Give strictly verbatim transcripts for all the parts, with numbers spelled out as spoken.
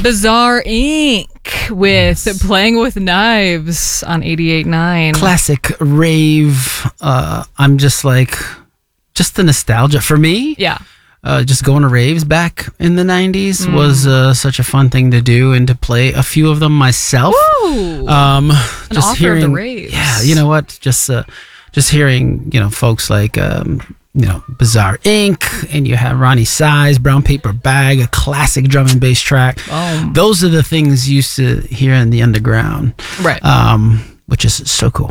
Bizarre Incorporated with yes. Playing with Knives on eighty-eight point nine. Classic rave. Uh, I'm just like, just the nostalgia for me. Yeah. Uh, just going to raves back in the nineties mm. was uh, such a fun thing to do and to play a few of them myself. Woo! Um, An just author hearing, of the raves. Yeah, you know what? Just, uh, just hearing, you know, folks like. Um, You know, Bizarre Incorporated, and you have Ronnie Size, Brown Paper Bag, a classic drum and bass track. Oh. Those are the things you used to hear in the underground. Right. Um, which is so cool.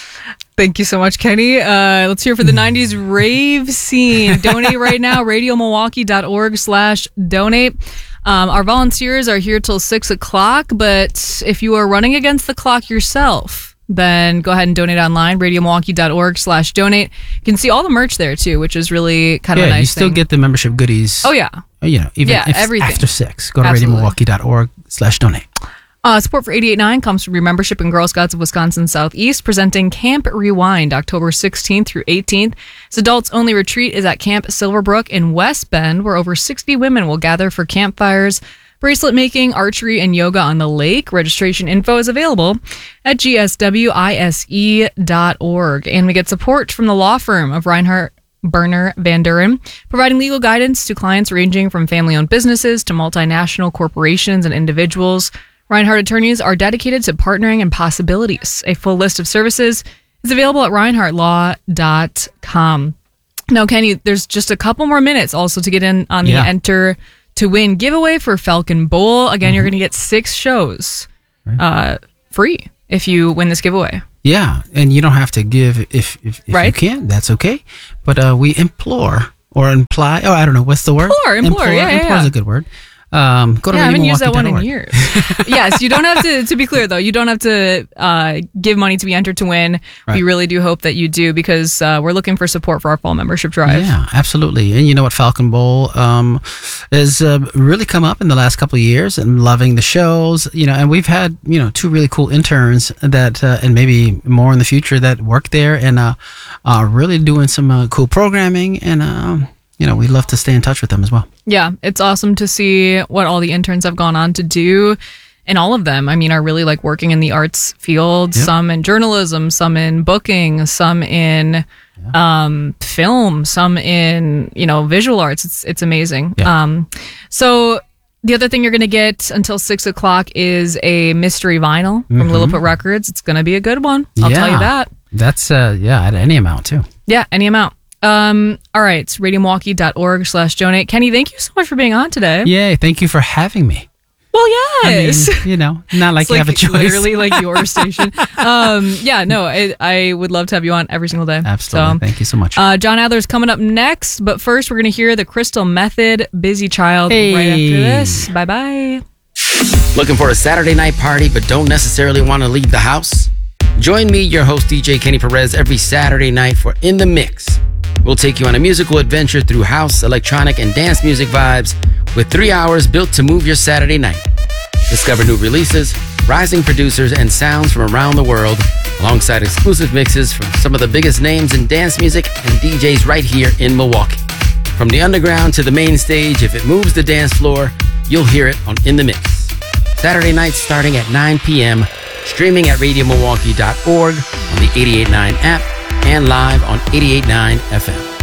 Thank you so much, Kenny. Uh, let's hear for the nineties rave scene. Donate right now, radiomilwaukee.org slash donate. Um, our volunteers are here till six o'clock, but if you are running against the clock yourself, then go ahead and donate online, radiomilwaukee.org slash donate. You can see all the merch there too, which is really kind of yeah, a nice you still thing. get the membership goodies. Oh yeah. You know, even yeah, if everything. After six, go to Absolutely. radiomilwaukee.org slash donate. Uh, support for eighty-eight point nine comes from your membership in Girl Scouts of Wisconsin Southeast, presenting Camp Rewind October sixteenth through eighteenth. This adults-only retreat is at Camp Silverbrook in West Bend, where over sixty women will gather for campfires, bracelet making, archery, and yoga on the lake. Registration info is available at g s w i s e dot org. And we get support from the law firm of Reinhardt Berner Van Duren, providing legal guidance to clients ranging from family-owned businesses to multinational corporations and individuals. Reinhardt attorneys are dedicated to partnering and possibilities. A full list of services is available at reinhardt law dot com. Now, Kenny, there's just a couple more minutes also to get in on the Yeah. Enter to Win giveaway for Falcon Bowl. Again, mm-hmm. you're going to get six shows right. uh, free if you win this giveaway. Yeah, and you don't have to give if, if, if right. you can't. That's okay. But uh, we implore or imply. Oh, I don't know. What's the word? Implore. Implore. implore yeah, yeah, implore yeah. is a good word. Um, go to yeah, I haven't used that one in org. years. Yes, you don't have to, to be clear though, you don't have to uh, give money to be entered to win. Right. We really do hope that you do because uh, we're looking for support for our fall membership drive. Yeah, absolutely. And you know what, Falcon Bowl um, has uh, really come up in the last couple of years and loving the shows, you know, and we've had, you know, two really cool interns that, uh, and maybe more in the future that work there and uh, are really doing some uh, cool programming and, um, you know, we'd love to stay in touch with them as well. Yeah, it's awesome to see what all the interns have gone on to do. And all of them, I mean, are really like working in the arts field, yep. some in journalism, some in booking, some in yeah. um, film, some in, you know, visual arts. It's it's amazing. Yeah. Um, so the other thing you're going to get until six o'clock is a mystery vinyl from mm-hmm. Lilliput Records. It's going to be a good one. I'll yeah. tell you that. That's, uh, yeah, at any amount too. Yeah, any amount. Um, all right, radiomilwaukee.org slash donate. Kenny, thank you so much for being on today. Yay, thank you for having me. Well, yes. I mean, you know, not like it's you like have a choice. Literally like your station. Um, yeah, no, I, I would love to have you on every single day. Absolutely. So, thank you so much. Uh, John Adler's coming up next, but first we're going to hear the Crystal Method, Busy Child, hey. right after this. Bye-bye. Looking for a Saturday night party but don't necessarily want to leave the house? Join me, your host, D J Kenny Perez, every Saturday night for In the Mix. We'll take you on a musical adventure through house, electronic, and dance music vibes with three hours built to move your Saturday night. Discover new releases, rising producers, and sounds from around the world, alongside exclusive mixes from some of the biggest names in dance music and D Js right here in Milwaukee. From the underground to the main stage, if it moves the dance floor, you'll hear it on In the Mix. Saturday nights starting at nine p.m., streaming at radio milwaukee dot org on the eighty-eight point nine app, and live on eighty-eight point nine F M.